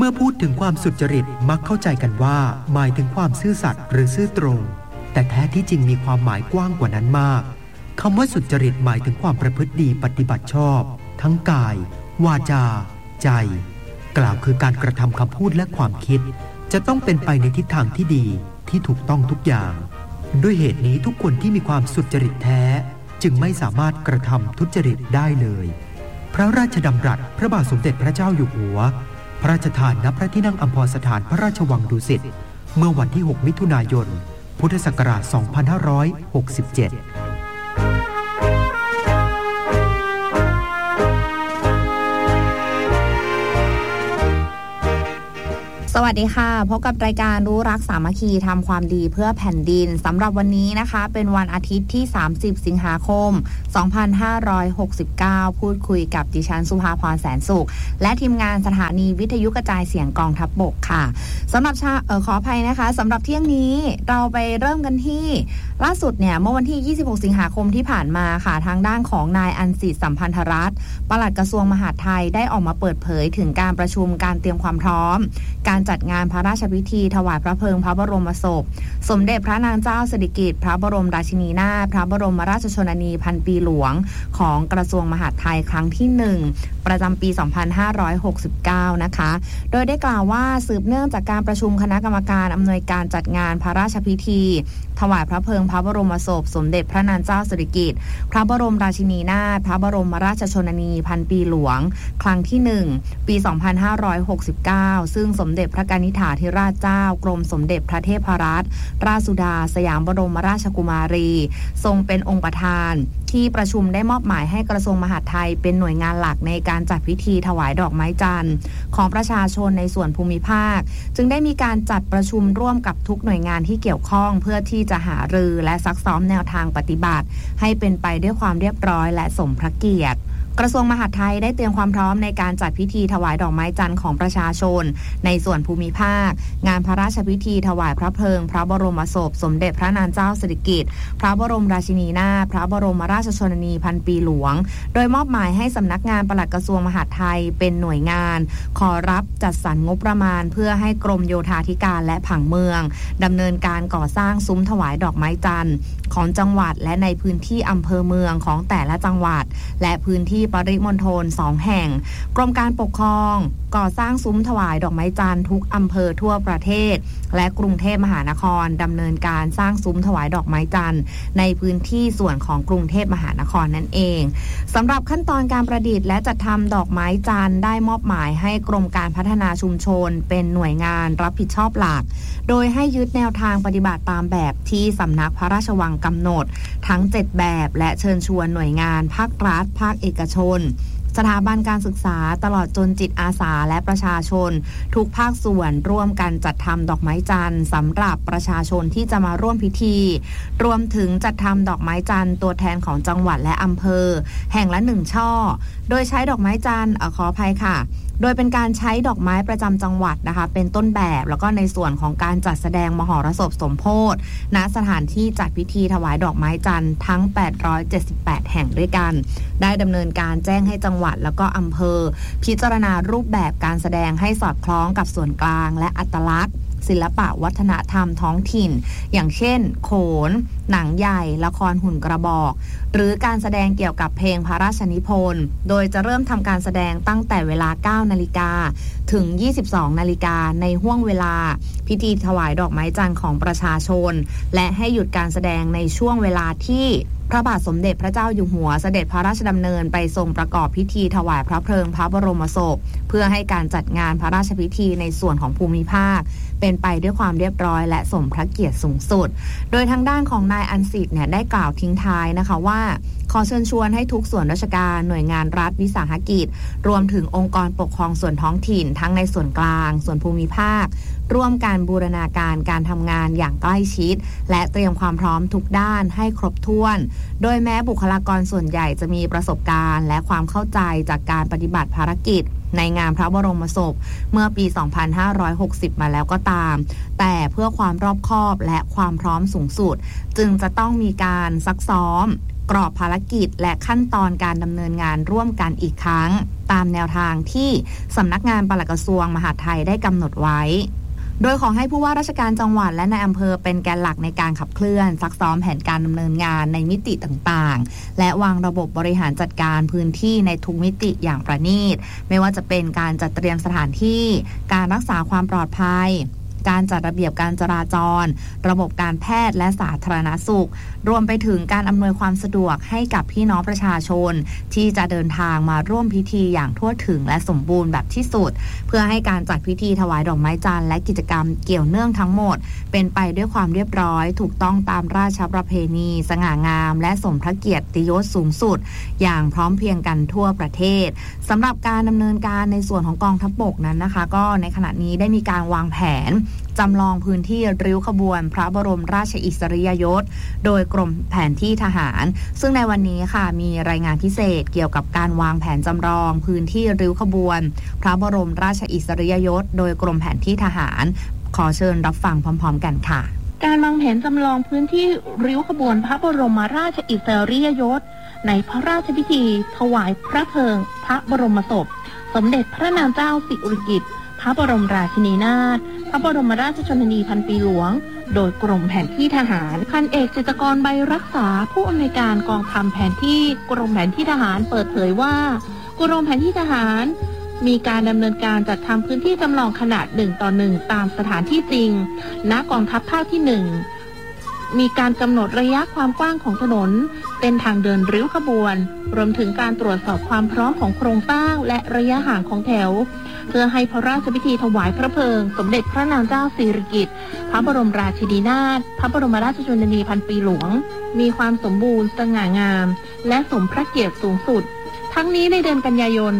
มื่อพูดถึงความสุจริตมักเข้าใจกันว่าหมายถึงความซื่อสัตย์หรือซื่อตรงแต่แท้ที่จริงมีความหมายกว้างกว่านั้นมากคำว่าสุจริตหมายถึงความประพฤติดีปฏิบัติชอบทั้งกายวาจาใจกล่าวคือการกระทำคำพูดและความคิดจะต้องเป็นไปในทิศทางที่ดีที่ถูกต้องทุกอย่างด้วยเหตุนี้ทุกคนที่มีความสุจริตแท้จึงไม่สามารถกระทำทุจริตได้เลยพระราชดำรัสพระบาทสมเด็จพระเจ้าอยู่หัวพระราชทานณพระที่นั่งอัมพรสถานพระราชวังดุสิตเมื่อวันที่ 6 มิถุนายน พุทธศักราช 2567 สวัสดีค่ะพบกับรายการรู้รักสามัคคีทำความดีเพื่อแผ่นดินสำหรับวันนี้นะคะเป็นวันอาทิตย์ที่30สิงหาคม2569พูดคุยกับดิฉันสุภาพรแสนสุขและทีมงานสถานีวิทยุกระจายเสียงกองทัพบกค่ะสำหรับขออภัยนะคะสำหรับเที่ยงนี้เราไปเริ่มกันที่ล่าสุดเนี่ยเมื่อวันที่26สิงหาคมที่ผ่านมาค่ะทางด้านของนายอันสิทธิ์สัมพันธรัตน์ปลัดกระทรวงมหาดไทยได้ออกมาเปิดเผยถึงการประชุมการเตรียมความพร้อมการจัดงานพระราชพิธีถวายพระเพลิงพระบรมศพสมเด็จพระนางเจ้าสิริกิติ์พระบรมราชินีนาถพระบรมราชชนนีพันปีหลวงของกระทรวงมหาดไทยครั้งที่1ประจำปี2569นะคะโดยได้กล่าวว่าสืบเนื่องจากการประชุมคณะกรรมการอำนวยการจัดงานพระราชพิธีถวายพระเพลิงพระบรมศพสมเด็จพระนางเจ้าสิริกิติ์พระบรมราชินีนาถพระบรมราชชนนีพันปีหลวงครั้งที่1ปี2569ซึ่งสมเด็จพระกนิษฐาธิราชเจ้ากรมสมเด็จพระเทพรัตนราชสุดาสยามบรมราชกุมารีทรงเป็นองค์ประธานที่ประชุมได้มอบหมายให้กระทรวงมหาดไทยเป็นหน่วยงานหลักในการจัดพิธีถวายดอกไม้จันทร์ของประชาชนในส่วนภูมิภาคจึงได้มีการจัดประชุมร่วมกับทุกหน่วยงานที่เกี่ยวข้องเพื่อที่จะหารือและซักซ้อมแนวทางปฏิบัติให้เป็นไปด้วยความเรียบร้อยและสมพระเกียรติกระทรวงมหาดไทยได้เตรียมความพร้อมในการจัดพิธีถวายดอกไม้จันทร์ของประชาชนในส่วนภูมิภาคงานพระราชพิธีถวายพระเพลิงพระบรมศพสมเด็จพระนางเจ้าสิริกิติ์พระบรมราชินีนาถพระบรมราชชนนีพันปีหลวงโดยมอบหมายให้สำนักงานปลัดกระทรวงมหาดไทยเป็นหน่วยงานขอรับจัดสรรงบประมาณเพื่อให้กรมโยธาธิการและผังเมืองดำเนินการก่อสร้างซุ้มถวายดอกไม้จันทร์ของจังหวัดและในพื้นที่อำเภอเมืองของแต่ละจังหวัดและพื้นที่ปริมณฑล2 แห่งกรมการปกครองก่อสร้างซุ้มถวายดอกไม้จันทร์ทุกอำเภอทั่วประเทศและกรุงเทพมหานครดำเนินการสร้างซุ้มถวายดอกไม้จันทร์ในพื้นที่ส่วนของกรุงเทพมหานครนั่นเองสำหรับขั้นตอนการประดิษฐ์และจัดทำดอกไม้จันทร์ได้มอบหมายให้กรมการพัฒนาชุมชนเป็นหน่วยงานรับผิดชอบหลักโดยให้ยึดแนวทางปฏิบัติตามแบบที่สำนักพระราชวังกำหนดทั้ง7แบบและเชิญชวนหน่วยงานภาครัฐภาคเอกชนสถาบันการศึกษาตลอดจนจิตอาสาและประชาชนทุกภาคส่วนร่วมกันจัดทำดอกไม้จันทร์สำหรับประชาชนที่จะมาร่วมพิธีรวมถึงจัดทำดอกไม้จันทร์ตัวแทนของจังหวัดและอำเภอแห่งละ1 ช่อโดยใช้ดอกไม้จันทร์ขออภัยค่ะโดยเป็นการใช้ดอกไม้ประจำจังหวัดนะคะเป็นต้นแบบแล้วก็ในส่วนของการจัดแสดงมหรสพสมโพธิณสถานที่จัดพิธีถวายดอกไม้จันทร์ทั้ง878แห่งด้วยกันได้ดำเนินการแจ้งให้จังหวัดแล้วก็อำเภอพิจารณารูปแบบการแสดงให้สอดคล้องกับส่วนกลางและอัตลักษณ์ศิลปะวัฒนธรรมท้องถิ่นอย่างเช่นโขนหนังใหญ่ละครหุ่นกระบอกหรือการแสดงเกี่ยวกับเพลงพระราชนิพนธ์โดยจะเริ่มทำการแสดงตั้งแต่เวลา 9 นาฬิกาถึง 22 นาฬิกาในห้วงเวลาพิธีถวายดอกไม้จันทร์ของประชาชนและให้หยุดการแสดงในช่วงเวลาที่พระบาทสมเด็จพระเจ้าอยู่หัวเสด็จพระราชดำเนินไปทรงประกอบพิธีถวายพระเพลิงพระบรมศพเพื่อให้การจัดงานพระราชพิธีในส่วนของภูมิภาคเป็นไปด้วยความเรียบร้อยและสมพระเกียรติสูงสุดโดยทางด้านของนายอันสิทธิ์เนี่ยได้กล่าวทิ้งท้ายนะคะว่าขอเชิญชวนให้ทุกส่วนราชการหน่วยงานรัฐวิสาหกิจรวมถึงองค์กรปกครองส่วนท้องถิ่นทั้งในส่วนกลางส่วนภูมิภาคร่วมการบูรณาการการทำงานอย่างใกล้ชิดและเตรียมความพร้อมทุกด้านให้ครบถ้วนโดยแม้บุคลากรส่วนใหญ่จะมีประสบการณ์และความเข้าใจจากการปฏิบัติภารกิจในงานพระบรมศพเมื่อปี 2560 มาแล้วก็ตามแต่เพื่อความรอบคอบและความพร้อมสูงสุดจึงจะต้องมีการซักซ้อมกรอบภารกิจและขั้นตอนการดำเนินงานร่วมกันอีกครั้งตามแนวทางที่สำนักงานปลัดกระทรวงมหาดไทยได้กำหนดไว้โดยขอให้ผู้ว่าราชการจังหวัดและนายอำเภอเป็นแกนหลักในการขับเคลื่อนซักซ้อมแผนการดำเนินงานในมิติต่างๆและวางระบบบริหารจัดการพื้นที่ในทุกมิติอย่างประณีตไม่ว่าจะเป็นการจัดเตรียมสถานที่การรักษาความปลอดภัยการจัดระเบียบการจราจรระบบการแพทย์และสาธารณสุขรวมไปถึงการอำนวยความสะดวกให้กับพี่น้องประชาชนที่จะเดินทางมาร่วมพิธีอย่างทั่วถึงและสมบูรณ์แบบที่สุดเพื่อให้การจัดพิธีถวายดอกไม้จันทร์และกิจกรรมเกี่ยวเนื่องทั้งหมดเป็นไปด้วยความเรียบร้อยถูกต้องตามราชประเพณีสง่างามและสมพระเกียรติยศสูงสุดอย่างพร้อมเพรียงกันทั่วประเทศสำหรับการดำเนินการในส่วนของกองทัพบกนั้นนะคะก็ในขณะนี้ได้มีการวางแผนจำลองพื้นที่ริ้วขบวนพระบรมราชอิสริยยศโดยกรมแผนที่ทหารซึ่งในวันนี้ค่ะมีรายงานพิเศษเกี่ยวกับการวางแผนจำลองพื้นที่ริ้วขบวนพระบรมราชอิสริยยศโดยกรมแผนที่ทหารขอเชิญรับฟังพร้อมๆกันค่ะการวางแผนจำลองพื้นที่ริ้วขบวนพระบรมราชอิสริยยศในพระราชพิธีถวายพระเพลิงพระบรมศพสมเด็จพระนางเจ้าสิริกิติ์พระบรมราชินีนาถพระบรมราชชนนีพันปีหลวงโดยกรมแผนที่ทหารพันเอกจิตรกรใบรักษาผู้อำนวยการกองทำแผนที่กรมแผนที่ทหารเปิดเผยว่ากรมแผนที่ทหารมีการดำเนินการจัดทำพื้นที่จำลองขนาด1:1ตามสถานที่จริงณกองทัพภาคที่1มีการกำหนดระยะความกว้างของถนนเส้นทางเดินริ้วขบวนรวมถึงการตรวจสอบความพร้อมของโครงสร้างและระยะห่างของแถวเพื่อให้พระราชพิธีถวายพระเพลิงสมเด็จพระนางเจ้าสิริกิติ์พระบรมราชินีนาถพระบรมราชชนนีพันปีหลวงมีความสมบูรณ์สง่างามและสมพระเกียรติสูงสุดทั้งนี้ในเดือนกันยายน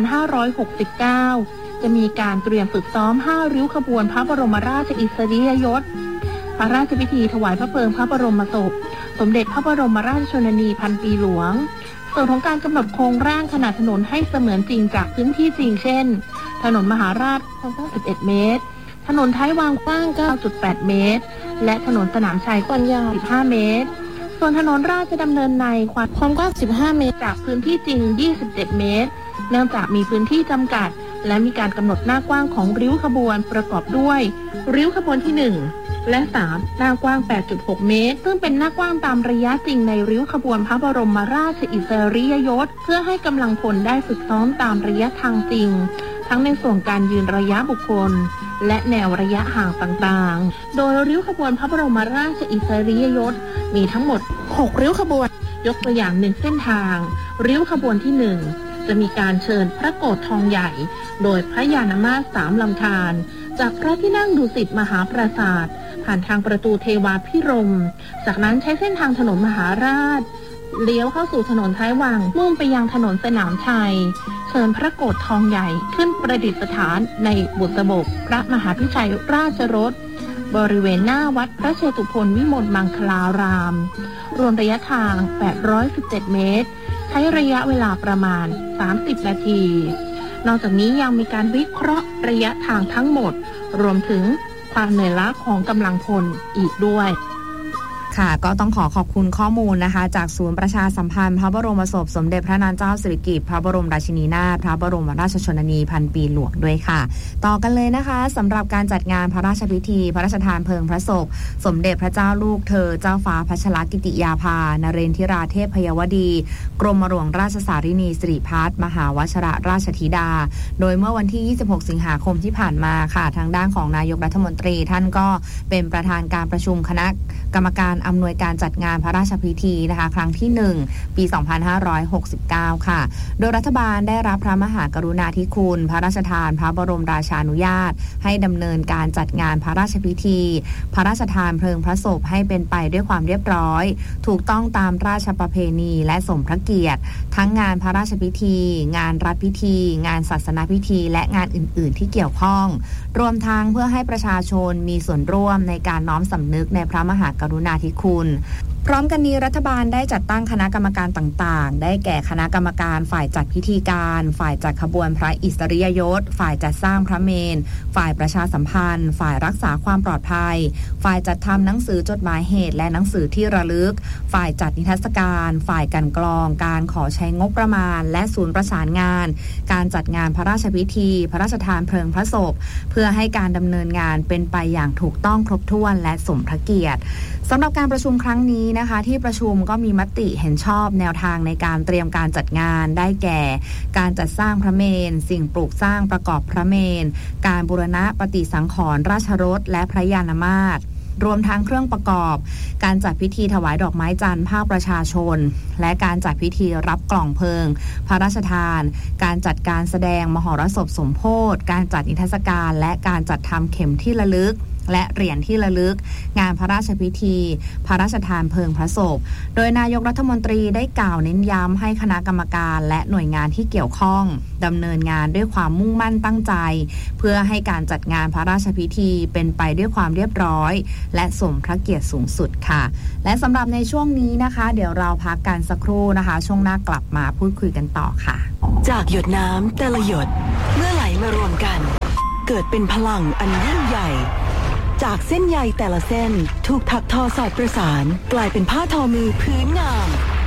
2569 จะมีการเตรียมฝึกซ้อม5ริ้วขบวนพระบรมราชอิสริยยศพระราชพิธีถวายพระเพลิงพระบรมศพสมเด็จพระบรมราชชนนีพันปีหลวงส่วนของการกำหนดโครงร่างขนาดถนนให้เสมือนจริงจากพื้นที่จริงเช่นถนนมหาราชความกว้าง11 เมตรถนนท้ายวางกว้าง 9.8 เมตรและถนนสนามชัยความยาว15 เมตรส่วนถนนราชดำเนินในความกว้าง15 เมตรจากพื้นที่จริง27 เมตรเนื่องจากมีพื้นที่จำกัดและมีการกำหนดหน้ากว้างของริ้วขบวนประกอบด้วยริ้วขบวนที่1และ3หน้ากว้าง 8.6 เมตรซึ่งเป็นหน้ากว้างตามระยะจริงในริ้วขบวนพระบรมราชอิสริยยศเพื่อให้กำลังพลได้ฝึกซ้อมตามระยะทางจริงทั้งในส่วนการยืนระยะบุคคลและแนวระยะห่างต่างๆโดยริ้วขบวนพระบรมราชอิสริยยศมีทั้งหมด6ริ้วขบวนยกตัวอย่าง1เส้นทางริ้วขบวนที่1จะมีการเชิญพระโกฐทองใหญ่โดยพระยานมาส3ลำธารจากพระที่นั่งดุสิตมหาปราสาทผ่านทางประตูเทวาพิรมย์จากนั้นใช้เส้นทางถนนมหาราชเลี้ยวเข้าสู่ถนนท้ายวังมุ่งไปยังถนนสนามชัยเชิญพระโกฐทองใหญ่ขึ้นประดิษฐานในบุษบกพระมหาพิชัยราชรสบริเวณหน้าวัดพระเชตุพนวิมลมังคลารามรวมระยะทาง817 เมตรใช้ระยะเวลาประมาณ30 นาทีนอกจากนี้ยังมีการวิเคราะห์ระยะทางทั้งหมดรวมถึงความเหนื่อยล้าของกำลังพลอีกด้วยค่ะก็ต้องขอบคุณข้อมูลนะคะจากศูนย์ประชาสัมพันธ์พระบรมศพสมเด็จพระนางเจ้าสิริกิติ์พระบรมราชินีนาถพระบรมราชชนนีพันปีหลวงด้วยค่ะต่อกันเลยนะคะสำหรับการจัดงานพระราชพิธีพระราชทานเพลิงพระศพสมเด็จพระเจ้าลูกเธอเจ้าฟ้าพัชรกิติยาภานเรนทิราเทพยวดีกรมหลวงราชสารินีสิริพัฒน์มหาวชิรราชธิดาโดยเมื่อวันที่26 สิงหาคมที่ผ่านมาค่ะทางด้านของนายกรัฐมนตรีท่านก็เป็นประธานการประชุมคณะกรรมการอำนวยการจัดงานพระราชพิธีนะคะครั้งที่1ปี2569ค่ะโดยรัฐบาลได้รับพระมหากรุณาธิคุณพระราชทานพระบรมราชานุญาตให้ดำเนินการจัดงานพระราชพิธีพระราชทานเพลิงพระศพให้เป็นไปด้วยความเรียบร้อยถูกต้องตามราชประเพณีและสมพระเกียรติทั้งงานพระราชพิธีงานรัฐพิธีงานศาสนพิธีและงานอื่นๆที่เกี่ยวข้องรวมทั้งเพื่อให้ประชาชนมีส่วนร่วมในการน้อมสำนึกในพระมหากรุณาธิคุณพร้อมกันนี้รัฐบาลได้จัดตั้งคณะกรรมการต่างๆได้แก่คณะกรรมการฝ่ายจัดพิธีการฝ่ายจัดขบวนพระอิสริยยศฝ่ายจัดสร้างพระเมรุฝ่ายประชาสัมพันธ์ฝ่ายรักษาความปลอดภัยฝ่ายจัดทำหนังสือจดหมายเหตุและหนังสือที่ระลึกฝ่ายจัดนิทรรศการฝ่ายกลั่นกรองการขอใช้งบประมาณและศูนย์ประสานงานการจัดงานพระราชพิธีพระราชทานเพลิงพระศพเพื่อให้การดำเนินงานเป็นไปอย่างถูกต้องครบถ้วนและสมพระเกียรติสำหรับการประชุมครั้งนี้นะคะที่ประชุมก็มีมติเห็นชอบแนวทางในการเตรียมการจัดงานได้แก่การจัดสร้างพระเมรุสิ่งปลูกสร้างประกอบพระเมรุการบูรณะปฏิสังขรณ์ราชรถและพระยานมาตรรวมทั้งเครื่องประกอบการจัดพิธีถวายดอกไม้จันทร์ภาคประชาชนและการจัดพิธีรับกล่องเพลิงพระราชทานการจัดการแสดงมหรสพสมโภชการจัดนิทรรศการและการจัดทำเข็มที่ระลึกและเหรียญที่ระลึกงานพระราชพิธีพระราชทานเพลิงพระศพโดยนายกรัฐมนตรีได้กล่าวเน้นย้ำให้คณะกรรมการและหน่วยงานที่เกี่ยวข้องดำเนินงานด้วยความมุ่งมั่นตั้งใจเพื่อให้การจัดงานพระราชพิธีเป็นไปด้วยความเรียบร้อยและสมพระเกียรติสูงสุดค่ะและสำหรับในช่วงนี้นะคะเดี๋ยวเราพักกันสักครู่นะคะช่วงหน้ากลับมาพูดคุยกันต่อค่ะจากหยดน้ำแต่ละหยดเมื่อไหลมารวมกันเกิดเป็นพลังอันยิ่งใหญ่จากเส้นใยแต่ละเส้นถูกถักทอสอดประสานกลายเป็นผ้าทอมือพื้นงาม